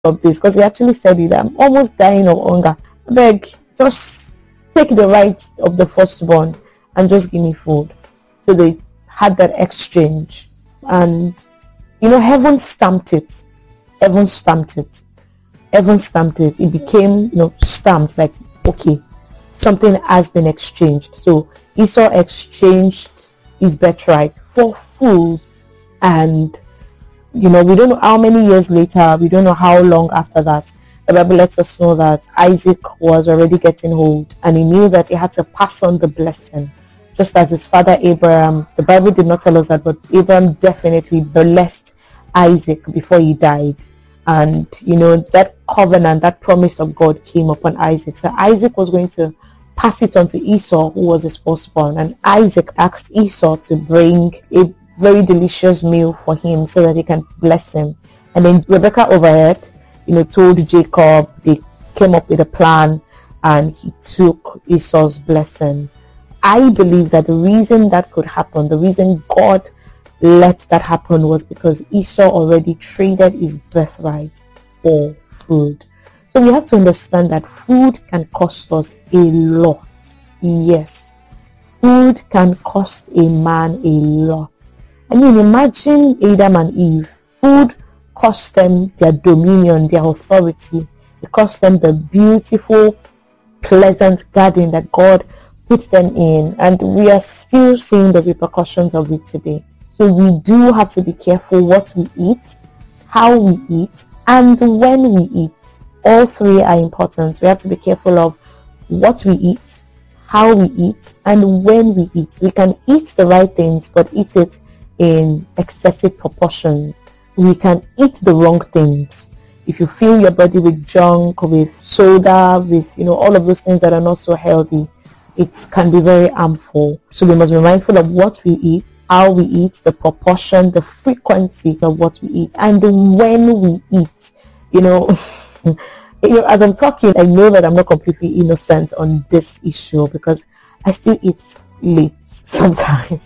of this, because he actually said it, I'm almost dying of hunger. I beg, just take the right of the firstborn and just give me food. So they had that exchange, and heaven stamped it. Heaven stamped it. Heaven stamped it. It became, stamped, like, okay, something has been exchanged. So Esau exchanged his birthright for food, and we don't know how many years later, we don't know how long after that, the Bible lets us know that Isaac was already getting old, and he knew that he had to pass on the blessing, just as his father Abraham. The Bible did not tell us that, but Abraham definitely blessed Isaac before he died. And that covenant, that promise of God came upon Isaac. So Isaac was going to pass it on to Esau, who was his firstborn, and Isaac asked Esau to bring a very delicious meal for him so that he can bless him. And then Rebekah overheard, told Jacob. They came up with a plan, and he took Esau's blessing. I believe that the reason that could happen, the reason God let that happen, was because Esau already traded his birthright for food. So we have to understand that food can cost us a lot. Yes, food can cost a man a lot. I mean, imagine Adam and Eve. Food cost them their dominion, their authority. It cost them the beautiful, pleasant garden that God put them in. And we are still seeing the repercussions of it today. So we do have to be careful what we eat, how we eat, and when we eat. All three are important. We have to be careful of what we eat, how we eat, and when we eat. We can eat the right things, but eat it in excessive proportions. We can eat the wrong things. If you fill your body with junk, with soda, with all of those things that are not so healthy, it can be very harmful. So we must be mindful of what we eat, how we eat, the proportion, the frequency of what we eat, and when we eat. As I'm talking, I know that I'm not completely innocent on this issue, because I still eat late sometimes.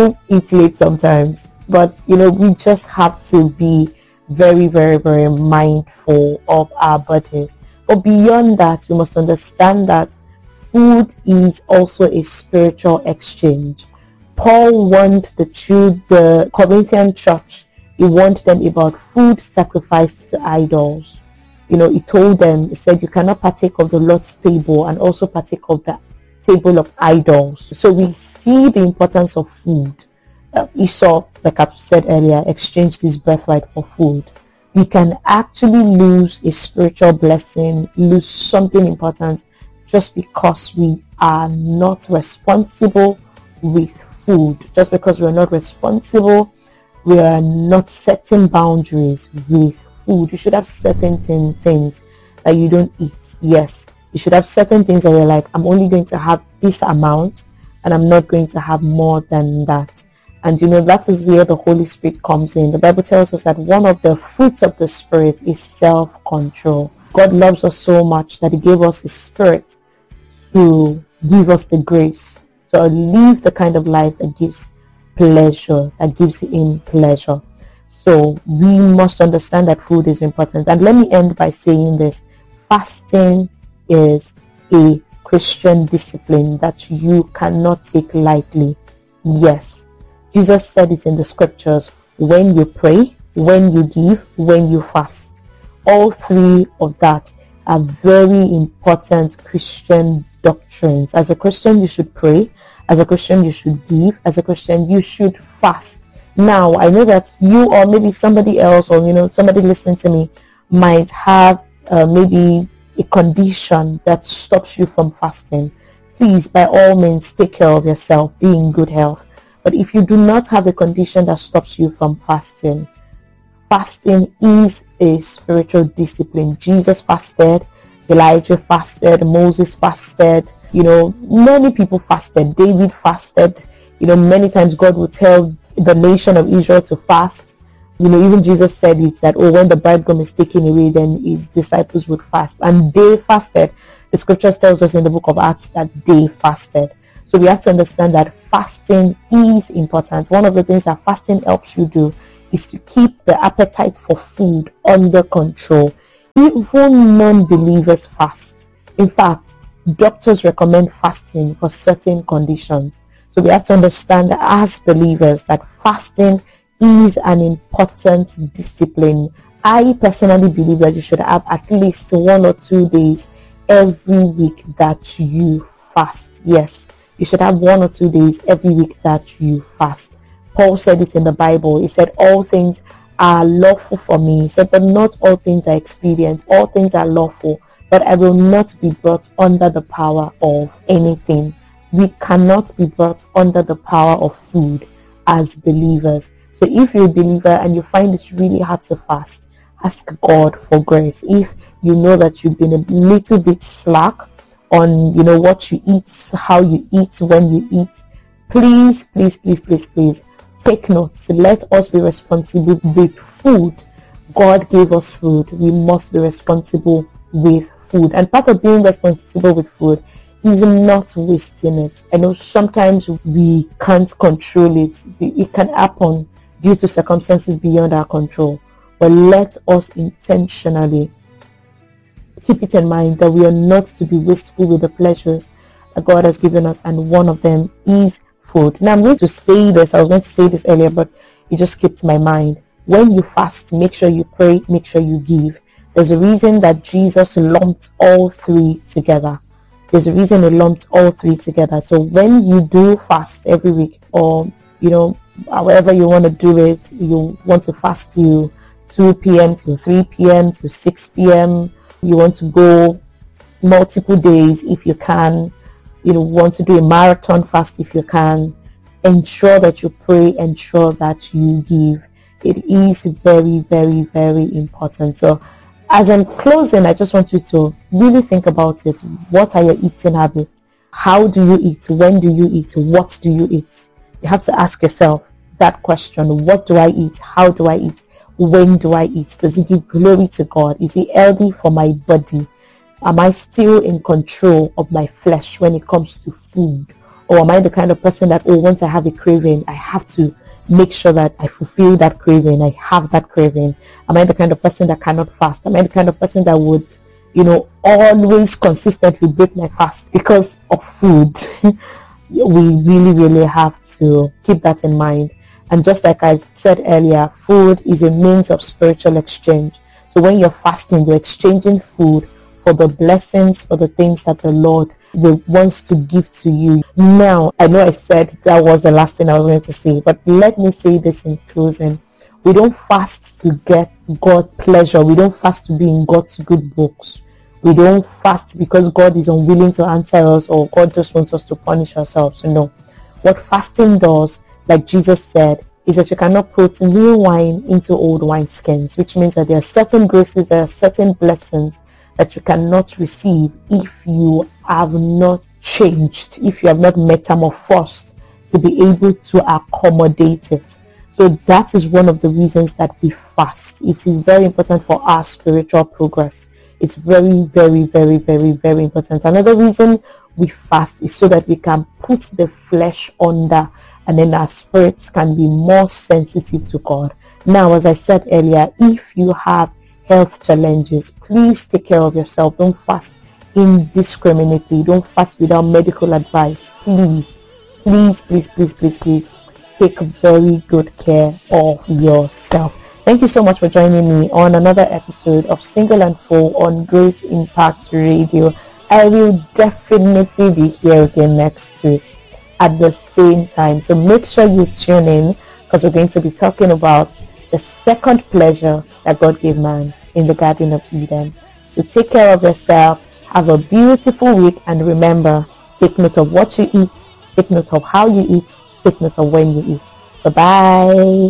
But we just have to be very, very, very mindful of our bodies. But beyond that, we must understand that food is also a spiritual exchange. Paul warned the Corinthian church, he warned them about food sacrificed to idols. He told them, he said, you cannot partake of the Lord's table and also partake of the table of idols. So we see the importance of food. Esau, like I said earlier, exchanged his birthright for food. We can actually lose a spiritual blessing, lose something important, just because we are not responsible with food. Just because we're not responsible, we are not setting boundaries with food. You should have certain things that you don't eat. Yes, you should have certain things that you're like, I'm only going to have this amount, and I'm not going to have more than that. And that is where the Holy Spirit comes in. The Bible tells us that one of the fruits of the Spirit is self-control. God loves us so much that he gave us his Spirit to give us the grace to live the kind of life that gives pleasure, that gives him pleasure. So we must understand that food is important. And let me end by saying this. Fasting is a Christian discipline that you cannot take lightly. Yes, Jesus said it in the scriptures: when you pray, when you give, when you fast. All three of that are very important Christian doctrines. As a Christian, you should pray. As a Christian, you should give. As a Christian, you should fast. Now, I know that you, or maybe somebody else, or somebody listening to me, might have maybe a condition that stops you from fasting. Please, by all means, take care of yourself, be in good health. But if you do not have a condition that stops you from fasting, fasting is a spiritual discipline. Jesus fasted, Elijah fasted, Moses fasted, many people fasted, David fasted. Many times God will tell the nation of Israel to fast. Even Jesus said it, that when the bridegroom is taken away, then his disciples would fast, and they fasted. The scriptures tells us in the book of Acts that they fasted. So we have to understand that fasting is important. One of the things that fasting helps you do is to keep the appetite for food under control. Even non-believers fast. In fact, doctors recommend fasting for certain conditions. So we have to understand that as believers that fasting is an important discipline. I personally believe that you should have at least 1 or 2 days every week that you fast. Yes, you should have 1 or 2 days every week that you fast. Paul said it in the Bible. He said, all things are lawful for me. He said, but not all things are expedient. All things are lawful, but I will not be brought under the power of anything. We cannot be brought under the power of food as believers. So if you're a believer and you find it really hard to fast, ask God for grace. If you know that you've been a little bit slack on, what you eat, how you eat, when you eat, please take notes. Let us be responsible with food. God gave us food. We must be responsible with food. And part of being responsible with food is not wasting it. I know sometimes we can't control it. It can happen due to circumstances beyond our control. But let us intentionally keep it in mind that we are not to be wasteful with the pleasures that God has given us, and one of them is food. Now I'm going to say this. I was going to say this earlier, but it just skipped my mind. When you fast, make sure you pray, make sure you give. There's a reason that Jesus lumped all three together. There's a reason he lumped all three together. So when you do fast every week, or however you want to do it, you want to fast till 2 p.m. to 3 p.m. to 6 p.m. You want to go multiple days if you can. You want to do a marathon fast if you can. Ensure that you pray, ensure that you give. It is very, very, very important. So as I'm closing, I just want you to really think about it. What are your eating habits? How do you eat? When do you eat? What do you eat? You have to ask yourself that question. What do I eat? How do I eat? When do I eat? Does it give glory to God? Is it healthy for my body? Am I still in control of my flesh when it comes to food? Or am I the kind of person that, once I have a craving, I have to make sure that I fulfill that craving, I have that craving? Am I the kind of person that cannot fast? Am I the kind of person that would, always consistently break my fast because of food? We really, really have to keep that in mind. And just like I said earlier, food is a means of spiritual exchange. So when you're fasting, you're exchanging food for the blessings, for the things that the Lord wants to give to you. Now, I know I said that was the last thing I was going to say, but let me say this in closing. We don't fast to get God's pleasure. We don't fast to be in God's good books. We don't fast because God is unwilling to answer us, or God just wants us to punish ourselves. No. What fasting does, like Jesus said, is that you cannot put new wine into old wineskins, which means that there are certain graces, there are certain blessings that you cannot receive if you have not changed, if you have not metamorphosed to be able to accommodate it. So that is one of the reasons that we fast. It is very important for our spiritual progress. It's very, very, very, very, very important. Another reason we fast is so that we can put the flesh under, and then our spirits can be more sensitive to God. Now, as I said earlier, if you have health challenges, please take care of yourself. Don't fast indiscriminately. Don't fast without medical advice. Please take very good care of yourself. Thank you so much for joining me on another episode of Single and Full on Grace Impact Radio. I will definitely be here again next week at the same time. So make sure you tune in, because we're going to be talking about the second pleasure that God gave man in the Garden of Eden. So take care of yourself. Have a beautiful week, and remember, take note of what you eat, take note of how you eat, take note of when you eat. Bye-bye.